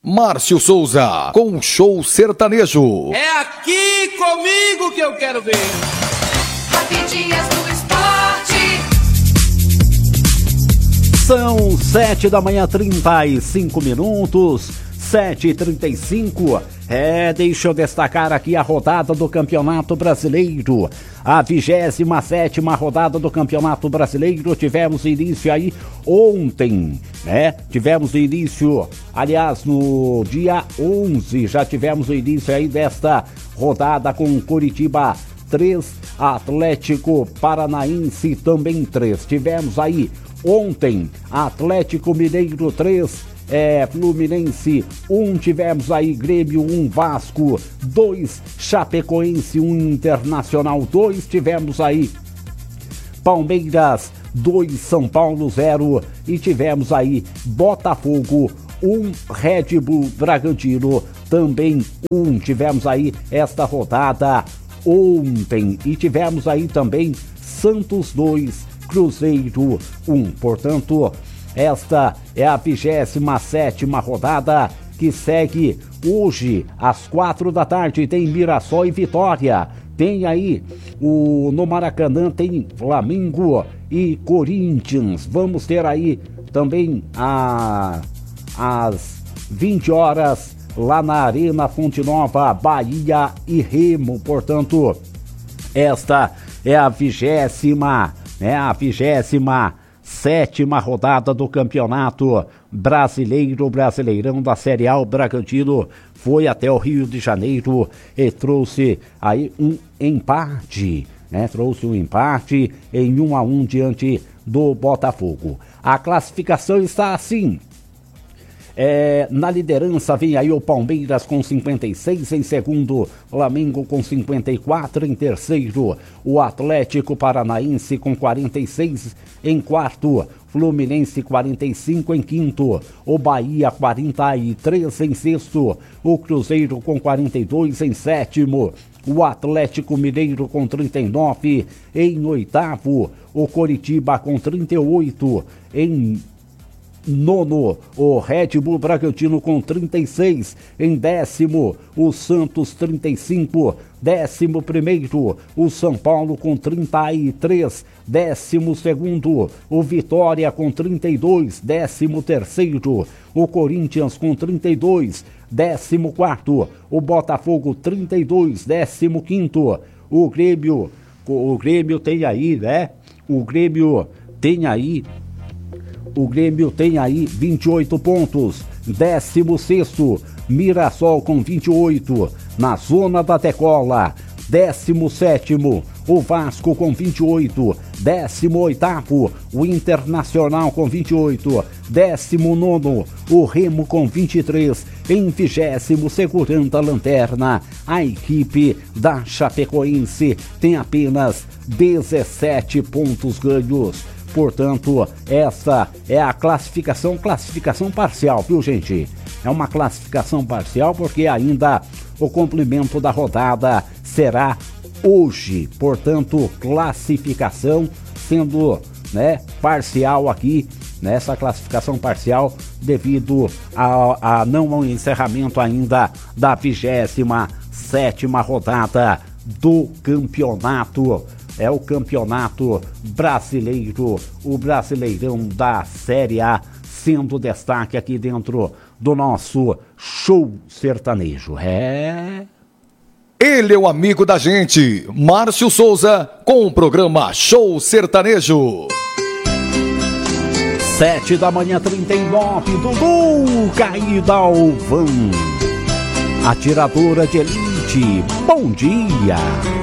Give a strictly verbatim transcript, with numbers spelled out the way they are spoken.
Márcio Souza, com Show Sertanejo. É aqui comigo que eu quero ver. Rapidinhas do Esporte. São sete da manhã, trinta e cinco minutos. sete e trinta e cinco. É, deixa eu destacar aqui a rodada do Campeonato Brasileiro. A vigésima sétima rodada do Campeonato Brasileiro. Tivemos início aí ontem, né? Tivemos início, aliás, no dia onze, já tivemos o início aí desta rodada com Curitiba três, Atlético Paranaense também três. Tivemos aí ontem Atlético Mineiro três, É, Fluminense um, tivemos aí Grêmio um, Vasco dois, Chapecoense um, Internacional dois, tivemos aí Palmeiras dois, São Paulo zero e tivemos aí Botafogo um, Red Bull Bragantino também um. Tivemos aí esta rodada ontem e tivemos aí também Santos dois, Cruzeiro um. Portanto, esta é a vigésima sétima rodada que segue hoje às quatro da tarde. Tem Mirassol e Vitória. Tem aí o no Maracanã tem Flamengo e Corinthians. Vamos ter aí também a, às vinte horas lá na Arena Fonte Nova, Bahia e Remo. Portanto, esta é a vigésima, né, a vigésima sétima rodada do Campeonato Brasileiro, Brasileirão da Série A. O Bragantino foi até o Rio de Janeiro e trouxe aí um empate, né? Trouxe um empate em um a um diante do Botafogo. A classificação está assim. É, na liderança vem aí o Palmeiras com cinquenta e seis, em segundo Flamengo com cinquenta e quatro, em terceiro o Atlético Paranaense com quarenta e seis, em quarto Fluminense quarenta e cinco, em quinto o Bahia quarenta e três, em sexto o Cruzeiro com quarenta e dois, em sétimo o Atlético Mineiro com trinta e nove, em oitavo o Coritiba com trinta e oito, em nono, o Red Bull Bragantino com trinta e seis, em décimo, o Santos trinta e cinco, décimo primeiro, o São Paulo com trinta e três, décimo segundo, o Vitória com trinta e dois, décimo terceiro, o Corinthians com trinta e dois, décimo quarto, o Botafogo trinta e dois, décimo quinto, o Grêmio, o Grêmio tem aí, né? O Grêmio tem aí O Grêmio tem aí vinte e oito pontos. décimo sexto, Mirassol com vinte e oito, na zona da decola. décimo sétimo, o Vasco com vinte e oito. décimo oitavo, o Internacional com vinte e oito. décimo nono, o Remo com vinte e três. Em vigésimo, segurando a lanterna, a equipe da Chapecoense tem apenas dezessete pontos ganhos. Portanto, essa é a classificação, classificação parcial, viu, gente? É uma classificação parcial porque ainda o complemento da rodada será hoje. Portanto, classificação sendo, né, parcial aqui, nessa classificação parcial devido a, a não ao encerramento ainda da vigésima sétima rodada do campeonato. É o campeonato brasileiro, o Brasileirão da Série A, sendo destaque aqui dentro do nosso Show Sertanejo. É... Ele é o amigo da gente, Márcio Souza, com o programa Show Sertanejo. Sete da manhã, trinta e nove, Dudu Caidalvan, atiradora de elite, bom dia.